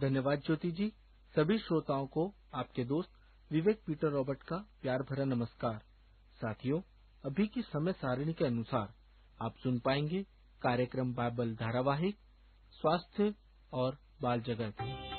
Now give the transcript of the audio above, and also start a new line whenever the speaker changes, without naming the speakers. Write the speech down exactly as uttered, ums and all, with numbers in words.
धन्यवाद ज्योति जी। सभी श्रोताओं को आपके दोस्त विवेक पीटर रॉबर्ट का प्यार भरा नमस्कार। साथियों, अभी की समय सारिणी के अनुसार आप सुन पाएंगे कार्यक्रम बाइबल धारावाहिक स्वास्थ्य और बाल जगत।